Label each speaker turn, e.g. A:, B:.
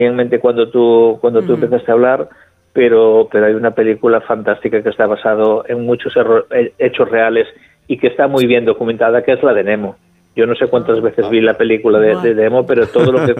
A: en mente cuando tú empezaste a hablar, pero hay una película fantástica que está basado en muchos hechos reales y que está muy bien documentada, que es la de Nemo. Yo no sé cuántas veces vi la película de Nemo, pero todo lo que